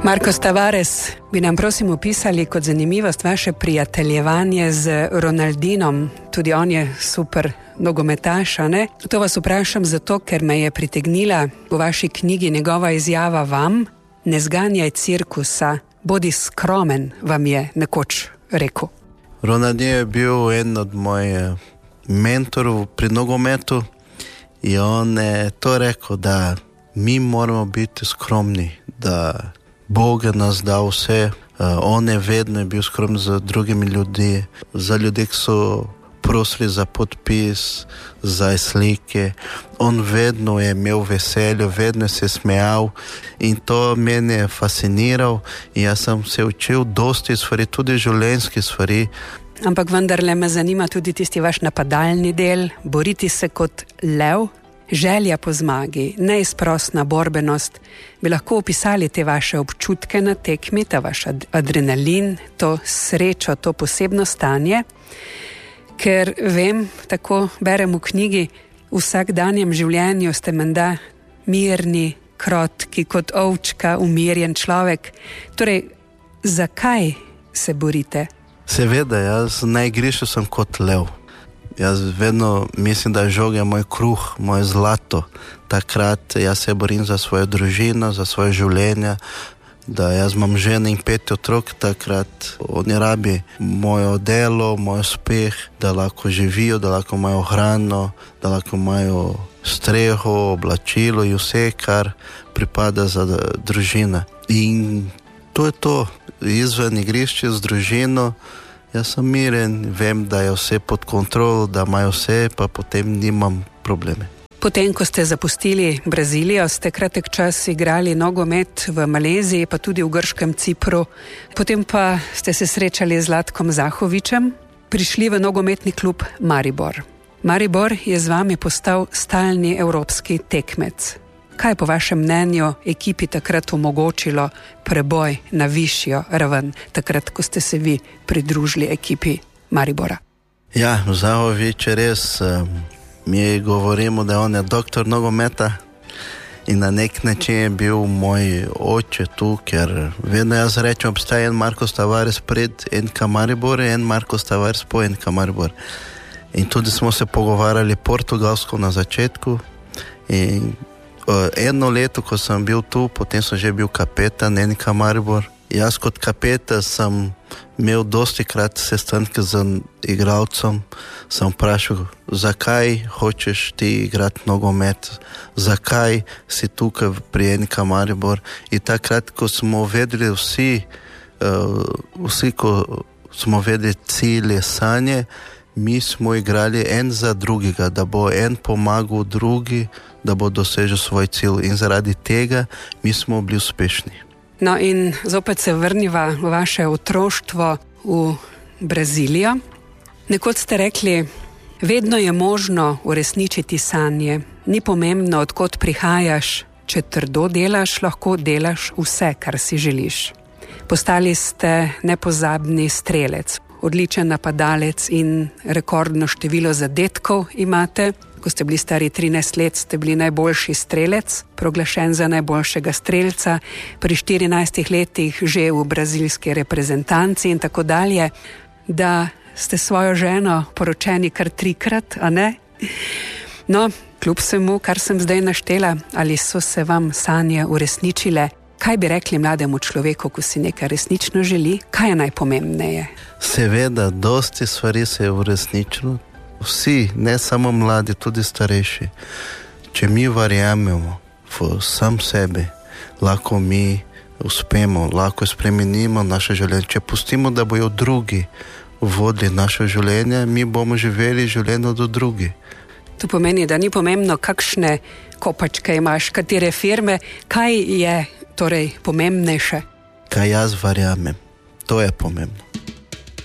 Marcos Tavares, bi nam prosim opisali kot zanimivost vaše prijateljevanje z Ronaldinom. Tudi on je super nogometaš, a ne? To vas vprašam zato, ker me je pritegnila v vaši knjigi njegova izjava vam: ne zganjaj cirkusa, bodi skromen, vam je nekoč rekel. Ronaldinho je bil en od mojih mentorov pri nogometu in on je to rekel, da mi moramo biti skromni, da Bog je nas dal vse. On je vedno bil skromen za drugimi ljudi, za ljudi, ki so prosili za podpis, za slike. On vedno je imel veselje, vedno se smejal in to mene je fasciniral in jaz sem se učil dosti stvari, tudi življenjskih stvari. Ampak vendarle me zanima tudi tisti vaš napadalni del, boriti se kot lev, želja po zmagi, neizprosna borbenost. Bi lahko opisali te vaše občutke na tekmi, ta vaš adrenalin, to srečo, to posebno stanje? Ker vem, tako berem v knjigi, v vsakdanjem življenju ste menda mirni, krotki, kot ovčka, umirjen človek. Torej, zakaj se borite? Seveda, jaz na igrišču sem kot lev. Jaz vedno mislim, da žoga je moj kruh, moje zlato. Takrat jaz se borim za svojo družino, za svoje življenje, da jaz imam ženo in 5 otrok, takrat oni rabi moje delo, moj uspeh, da lahko živijo, da lahko imajo hrano, da lahko imajo streho, oblačilo in vse, kar pripada za družino. In to je to, izven igrišče z družino, jaz sem miren, vem, da je vse pod kontrolo, da imajo vse, pa potem nimam probleme. Potem, ko ste zapustili Brazilijo, ste kratek čas igrali nogomet v Maleziji, pa tudi v grškem Cipru. Potem pa ste se srečali z Zlatkom Zahovičem, prišli v nogometni klub Maribor. Maribor je z vami postal stalni evropski tekmec. Kaj po vašem mnenju ekipi takrat omogočilo preboj na višjo raven, takrat, ko ste se vi pridružili ekipi Maribora? Ja, Zahovič je res, mi govorimo, da on je doktor nogometa in na nek način je bil moj oče tu, ker vedno jaz rečem, obstaja en Marcos Tavares pred NK Maribor in en Marcos Tavares po NK Maribor. In tudi smo se pogovarjali portugalsko na začetku in eno leto, ko sem bil tu, potem sem že bil kapetan NK Maribor. Jaz kot kapetan sem imel dosti krat sestanke z igralcem, sem vprašal, zakaj hočeš ti igrati nogomet, zakaj si tukaj pri NK Maribor. In takrat, ko smo vedeli vsi, ko smo vedeli cilje, sanje, mi smo igrali en za drugega, da bo en pomagal drugi, da bo dosežil svoj cilj in zaradi tega mi smo bili uspešni. No in zopet se vrniva v vaše otroštvo v Brazilijo. Nekoč ste rekli, vedno je možno uresničiti sanje. Ni pomembno, odkot prihajaš, če trdo delaš, lahko delaš vse, kar si želiš. Postali ste nepozabni strelec, odličen napadalec in rekordno število zadetkov imate. Ko ste bili stari 13 let, ste bili najboljši strelec, proglašen za najboljšega strelca, pri 14 letih že v brazilski reprezentanci in tako dalje, da ste svojo ženo poročeni kar 3-krat, a ne? No, kljub vsemu, kar sem zdaj naštela, ali so se vam sanje uresničile? Kaj bi rekli mlademu človeku, ko si nekaj resnično želi? Kaj je najpomembneje? Seveda, dosti stvari se je uresničilo. Vsi, ne samo mladi, tudi starejši. Če mi verjamemo v sam sebe, lahko mi uspemo, lahko spremenimo naše življenje. Če pustimo, da bojo drugi vodili naše življenje, mi bomo živeli življenje do drugi. To pomeni, da ni pomembno, kakšne kopačke imaš, katere firme, kaj je torej pomembnejše? Kaj jaz verjamem, to je pomembno.